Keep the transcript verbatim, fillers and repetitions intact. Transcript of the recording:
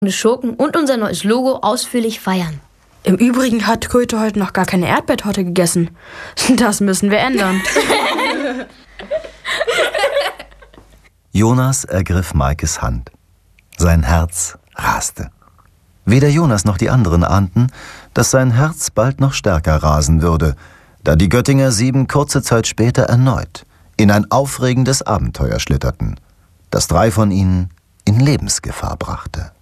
Schurken und unser neues Logo ausführlich feiern. Im Übrigen hat Goethe heute noch gar keine Erdbeertorte gegessen. Das müssen wir ändern. Jonas ergriff Maikes Hand. Sein Herz raste. Weder Jonas noch die anderen ahnten, dass sein Herz bald noch stärker rasen würde, da die Göttinger Sieben kurze Zeit später erneut in ein aufregendes Abenteuer schlitterten, das drei von ihnen in Lebensgefahr brachte.